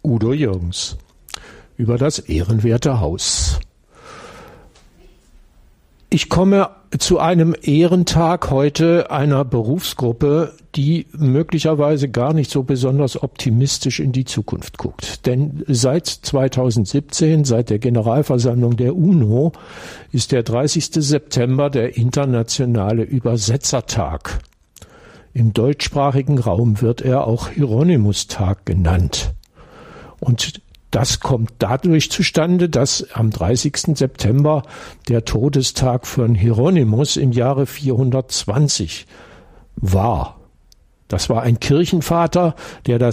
Udo Jürgens über das ehrenwerte Haus. Ich komme zu einem Ehrentag heute einer Berufsgruppe, die möglicherweise gar nicht so besonders optimistisch in die Zukunft guckt. Denn seit 2017, seit der Generalversammlung der UNO, ist der 30. September der internationale Übersetzertag. Im deutschsprachigen Raum wird er auch Hieronymus-Tag genannt. Und das kommt dadurch zustande, dass am 30. September der Todestag von Hieronymus im Jahre 420 war. Das war ein Kirchenvater, der das